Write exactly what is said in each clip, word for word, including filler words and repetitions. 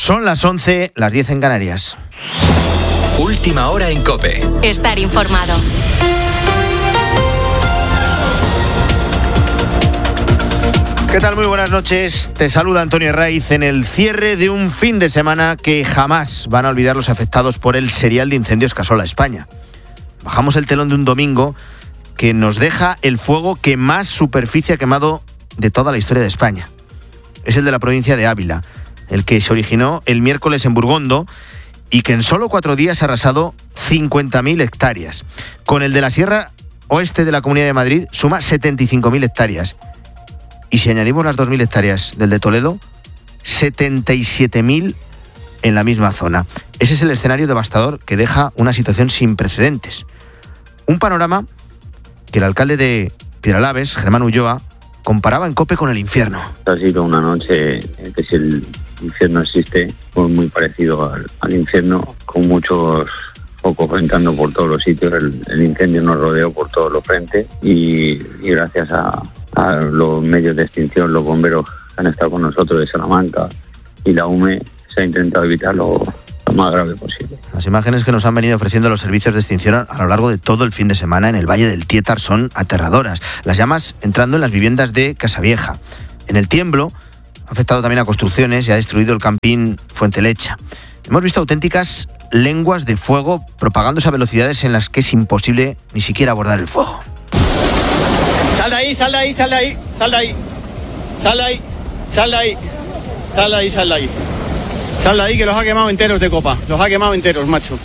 Son las once, las diez en Canarias. Última hora en COPE. Estar informado. ¿Qué tal? Muy buenas noches. Te saluda Antonio Herraiz en el cierre de un fin de semana que jamás van a olvidar los afectados por el serial de incendios que asola España. Bajamos el telón de un domingo que nos deja el fuego que más superficie ha quemado de toda la historia de España. Es el de la provincia de Ávila, el que se originó el miércoles en Burgondo y que en solo cuatro días ha arrasado cincuenta mil hectáreas. Con el de la Sierra Oeste de la Comunidad de Madrid suma setenta y cinco mil hectáreas. Y si añadimos las dos mil hectáreas del de Toledo, setenta y siete mil en la misma zona. Ese es el escenario devastador que deja una situación sin precedentes. Un panorama que el alcalde de Piedralaves, Germán Ulloa, comparaba en COPE con el infierno. Ha sido una noche que, si el infierno existe, fue muy parecido al, al infierno, con muchos focos entrando por todos los sitios. El, el incendio nos rodeó por todos los frentes y, y gracias a, a los medios de extinción, los bomberos que han estado con nosotros de Salamanca y la U M E, se ha intentado evitarlo lo más grave posible. Las imágenes que nos han venido ofreciendo los servicios de extinción a lo largo de todo el fin de semana en el Valle del Tietar son aterradoras. Las llamas entrando en las viviendas de Casavieja. En el Tiemblo ha afectado también a construcciones y ha destruido el campín Fuente Lecha. Hemos visto auténticas lenguas de fuego propagándose a velocidades en las que es imposible ni siquiera abordar el fuego. Sal de ahí, sal de ahí, sal de ahí, sal de ahí, sal de ahí, sal de ahí, sal de ahí, sal de ahí. Sal de ahí, que los ha quemado enteros de copa. Los ha quemado enteros, macho.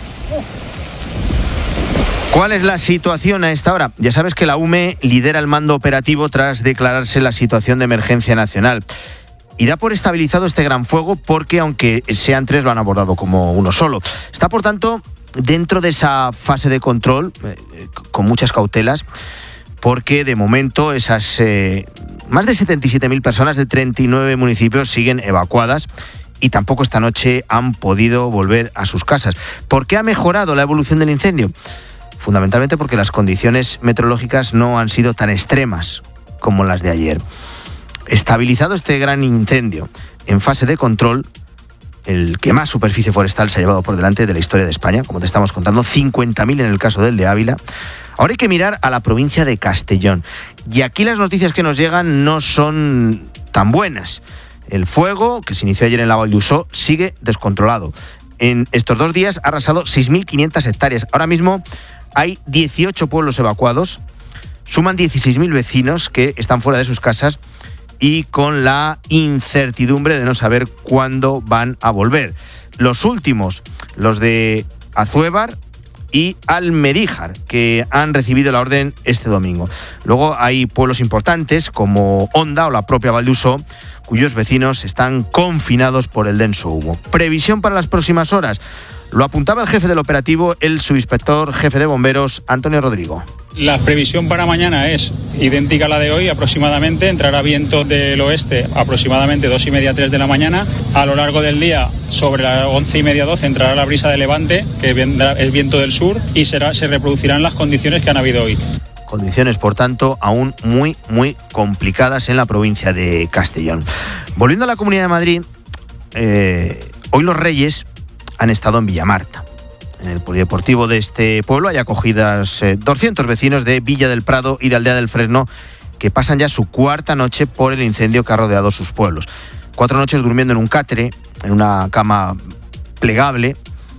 ¿Cuál es la situación a esta hora? Ya sabes que la U M E lidera el mando operativo tras declararse la situación de emergencia nacional. Y da por estabilizado este gran fuego porque, aunque sean tres, lo han abordado como uno solo. Está, por tanto, dentro de esa fase de control, eh, con muchas cautelas, porque de momento esas eh, más de setenta y siete mil personas de treinta y nueve municipios siguen evacuadas. Y tampoco esta noche han podido volver a sus casas. ¿Por qué ha mejorado la evolución del incendio? Fundamentalmente porque las condiciones meteorológicas no han sido tan extremas como las de ayer. Estabilizado este gran incendio en fase de control, el que más superficie forestal se ha llevado por delante de la historia de España, como te estamos contando, cincuenta mil en el caso del de Ávila. Ahora hay que mirar a la provincia de Castellón. Y aquí las noticias que nos llegan no son tan buenas. El fuego, que se inició ayer en la Valldiosó, sigue descontrolado. En estos dos días ha arrasado seis mil quinientas hectáreas. Ahora mismo hay dieciocho pueblos evacuados, suman dieciséis mil vecinos que están fuera de sus casas y con la incertidumbre de no saber cuándo van a volver. Los últimos, los de Azuévar y Almedíjar, que han recibido la orden este domingo. Luego hay pueblos importantes como Onda o la propia Valldiosó, cuyos vecinos están confinados por el denso humo. Previsión para las próximas horas. Lo apuntaba el jefe del operativo, el subinspector jefe de bomberos, Antonio Rodrigo. La previsión para mañana es idéntica a la de hoy aproximadamente. Entrará viento del oeste aproximadamente dos y media, tres de la mañana. A lo largo del día, sobre las once y media, doce, entrará la brisa de levante, que vendrá el viento del sur, y será, se reproducirán las condiciones que han habido hoy. Condiciones, por tanto, aún muy, muy complicadas en la provincia de Castellón. Volviendo a la Comunidad de Madrid, eh, hoy los Reyes han estado en Villamarta. En el polideportivo de este pueblo hay acogidas eh, doscientos vecinos de Villa del Prado y de Aldea del Fresno que pasan ya su cuarta noche por el incendio que ha rodeado sus pueblos. Cuatro noches durmiendo en un catre, en una cama plegable,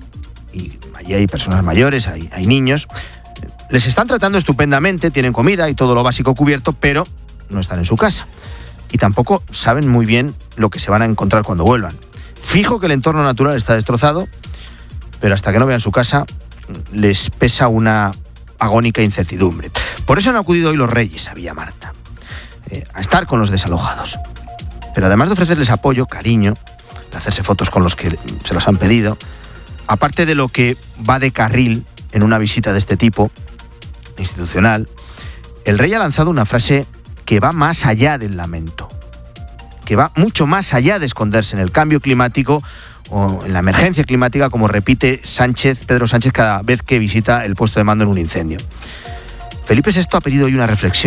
y allí hay personas mayores, hay, hay niños. Les están tratando estupendamente, tienen comida y todo lo básico cubierto, pero no están en su casa. Y tampoco saben muy bien lo que se van a encontrar cuando vuelvan. Fijo que el entorno natural está destrozado, pero hasta que no vean su casa les pesa una agónica incertidumbre. Por eso han acudido hoy los Reyes a Villamarta, eh, a estar con los desalojados. Pero además de ofrecerles apoyo, cariño, de hacerse fotos con los que se los han pedido, aparte de lo que va de carril en una visita de este tipo, institucional, el rey ha lanzado una frase que va más allá del lamento, que va mucho más allá de esconderse en el cambio climático o en la emergencia climática, como repite Sánchez, Pedro Sánchez cada vez que visita el puesto de mando en un incendio. Felipe sexto ha pedido hoy una reflexión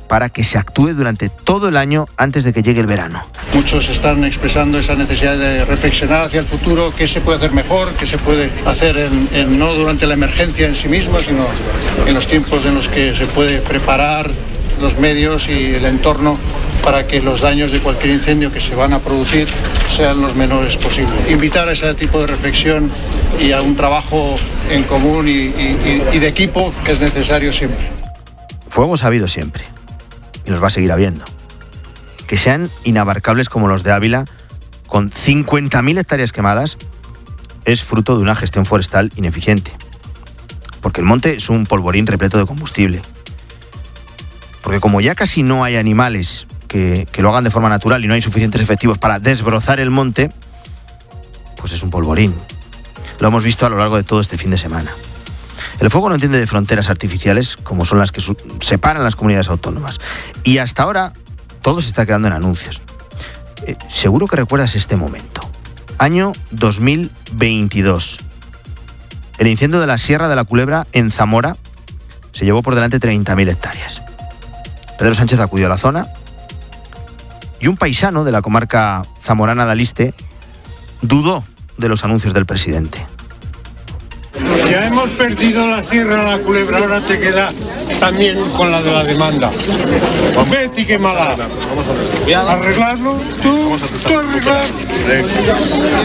para que se actúe durante todo el año antes de que llegue el verano. Muchos están expresando esa necesidad de reflexionar hacia el futuro, qué se puede hacer mejor, qué se puede hacer en, en, no durante la emergencia en sí misma, sino en los tiempos en los que se puede preparar los medios y el entorno para que los daños de cualquier incendio que se van a producir sean los menores posibles. Invitar a ese tipo de reflexión y a un trabajo en común y, y, y de equipo que es necesario siempre. Fuegos ha habido siempre y los va a seguir habiendo. Que sean inabarcables como los de Ávila, con cincuenta mil hectáreas quemadas, es fruto de una gestión forestal ineficiente. Porque el monte es un polvorín repleto de combustible. Porque como ya casi no hay animales que, que lo hagan de forma natural y no hay suficientes efectivos para desbrozar el monte, pues es un polvorín. Lo hemos visto a lo largo de todo este fin de semana. El fuego no entiende de fronteras artificiales como son las que su- separan las comunidades autónomas. Y hasta ahora todo se está quedando en anuncios. Eh, seguro que recuerdas este momento. Año dos mil veintidós. El incendio de la Sierra de la Culebra en Zamora se llevó por delante treinta mil hectáreas. Pedro Sánchez acudió a la zona y un paisano de la comarca zamorana de Aliste dudó de los anuncios del presidente. Ya hemos perdido la Sierra de la Culebra, ahora te queda también con la de la demanda. Vete y qué mala. ¿Arreglarlo? ¿Tú? ¿Tú arreglar?